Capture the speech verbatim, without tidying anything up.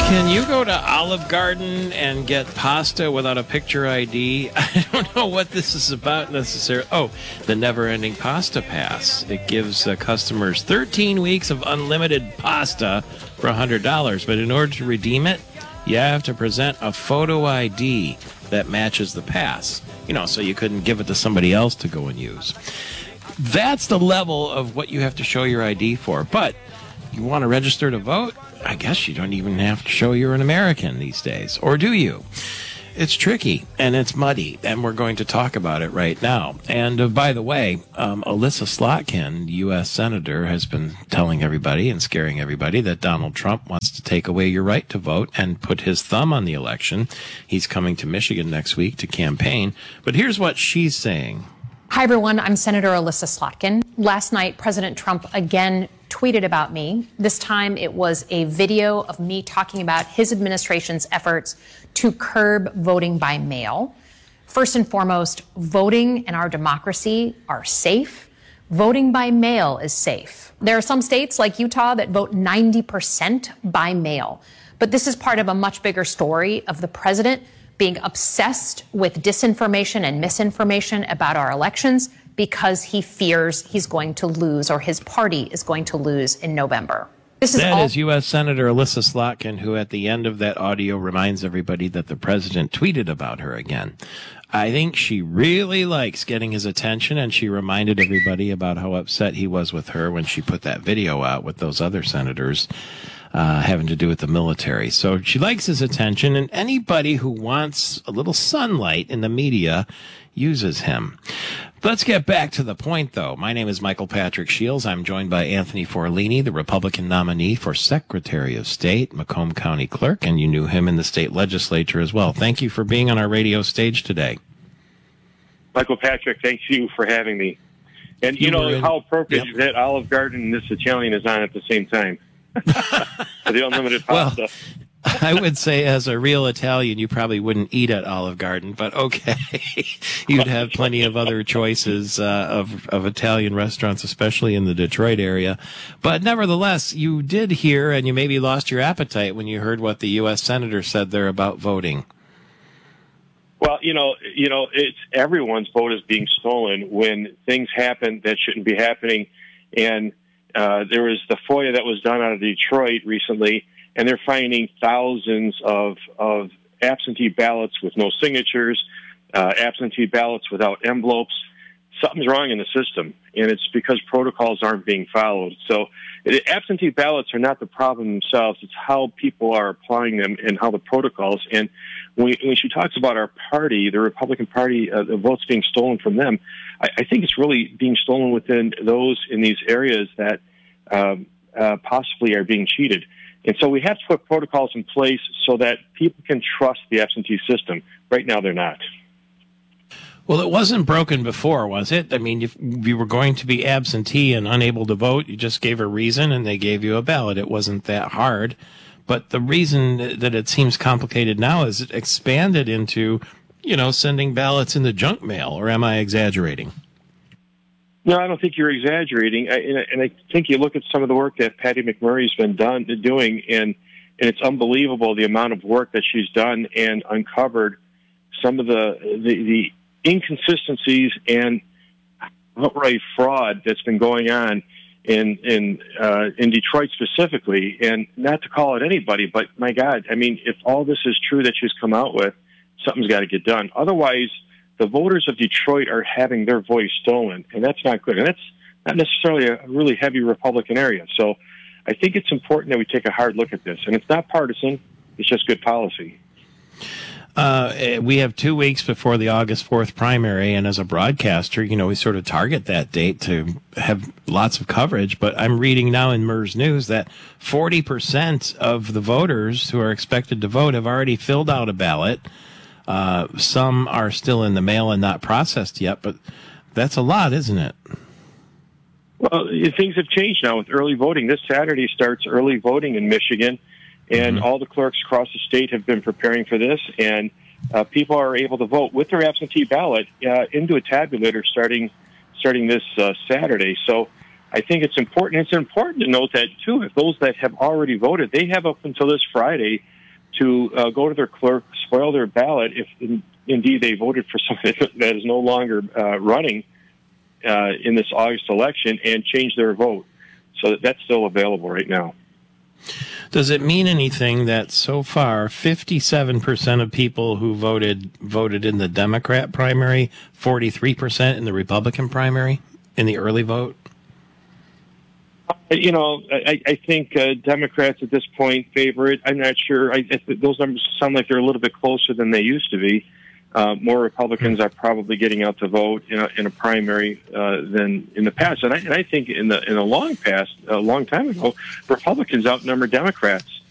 Can you go to Olive Garden and get pasta without a picture I D? I don't know what this is about necessarily. Oh, the never-ending pasta pass. It gives uh, customers thirteen weeks of unlimited pasta for one hundred dollars. But in order to redeem it, you have to present a photo I D that matches the pass. You know, so you couldn't give it to somebody else to go and use. That's the level of what you have to show your I D for. But you want to register to vote? I guess you don't even have to show you're an American these days. Or do you? It's tricky, and it's muddy, and we're going to talk about it right now. And uh, by the way, um, Elissa Slotkin, U S Senator, has been telling everybody and scaring everybody that Donald Trump wants to take away your right to vote and put his thumb on the election. He's coming to Michigan next week to campaign. But here's what she's saying. Hi, everyone. I'm Senator Elissa Slotkin. Last night, President Trump again tweeted about me. This time it was a video of me talking about his administration's efforts to curb voting by mail. First and foremost, voting and our democracy are safe. Voting by mail is safe. There are some states like Utah that vote ninety percent by mail. But this is part of a much bigger story of the president being obsessed with disinformation and misinformation about our elections because he fears he's going to lose, or his party is going to lose in November. This is that all- is U S Senator Elissa Slotkin, who at the end of that audio reminds everybody that the president tweeted about her again. I think she really likes getting his attention, and she reminded everybody about how upset he was with her when she put that video out with those other senators uh, having to do with the military. So she likes his attention, and anybody who wants a little sunlight in the media uses him. Let's get back to the point, though. My name is Michael Patrick Shields. I'm joined by Anthony Forlini, the Republican nominee for Secretary of State, Macomb County Clerk, and you knew him in the state legislature as well. Thank you for being on our radio stage today. Michael Patrick, thank you for having me. And you, you know in, how appropriate yep. that Olive Garden and this Italian is on at the same time. The unlimited pasta. Well, I would say as a real Italian, you probably wouldn't eat at Olive Garden, but okay. You'd have plenty of other choices uh, of, of Italian restaurants, especially in the Detroit area. But nevertheless, you did hear, and you maybe lost your appetite when you heard what the U S Senator said there about voting. Well, you know, you know, it's everyone's vote is being stolen when things happen that shouldn't be happening. And uh, there was the FOIA that was done out of Detroit recently, and they're finding thousands of, of absentee ballots with no signatures, uh, absentee ballots without envelopes. Something's wrong in the system, and it's because protocols aren't being followed. So it, absentee ballots are not the problem themselves. It's how people are applying them and how the protocols. And when, when she talks about our party, the Republican Party, uh, the votes being stolen from them, I, I think it's really being stolen within those in these areas that um, uh, possibly are being cheated. And so we have to put protocols in place so that people can trust the absentee system. Right now, they're not. Well, it wasn't broken before, was it? I mean, if you were going to be absentee and unable to vote, you just gave a reason and they gave you a ballot. It wasn't that hard. But the reason that it seems complicated now is it expanded into, you know, sending ballots in the junk mail. Or am I exaggerating? No, I don't think you're exaggerating. I, and I think you look at some of the work that Patty McMurray's been done doing, and, and it's unbelievable the amount of work that she's done and uncovered some of the the, the inconsistencies and outright fraud that's been going on in in uh, in Detroit specifically. And not to call it anybody, but my God, I mean, if all this is true that she's come out with, something's got to get done. Otherwise, the voters of Detroit are having their voice stolen, and that's not good. And that's not necessarily a really heavy Republican area. So I think it's important that we take a hard look at this. And it's not partisan. It's just good policy. Uh, we have two weeks before the August fourth primary, and as a broadcaster, you know, we sort of target that date to have lots of coverage. But I'm reading now in MERS News that forty percent of the voters who are expected to vote have already filled out a ballot. Uh, some are still in the mail and not processed yet, but that's a lot, isn't it? Well, things have changed now with early voting. This Saturday starts early voting in Michigan. And mm-hmm. all the clerks across the state have been preparing for this, and uh, people are able to vote with their absentee ballot uh, into a tabulator starting starting this uh, Saturday. So I think it's important. It's important to note that, too, if those that have already voted, they have up until this Friday to uh, go to their clerk, spoil their ballot if in, indeed they voted for something that is no longer uh, running uh, in this August election, and change their vote. So that that's still available right now. Does it mean anything that so far fifty-seven percent of people who voted voted in the Democrat primary, forty-three percent in the Republican primary in the early vote? You know, I, I think uh, Democrats at this point favor it. I'm not sure. I, I, those numbers sound like they're a little bit closer than they used to be. Uh, more Republicans are probably getting out to vote in a, in a primary uh, than in the past. And I, and I think in the in the long past, a long time ago, Republicans outnumbered Democrats.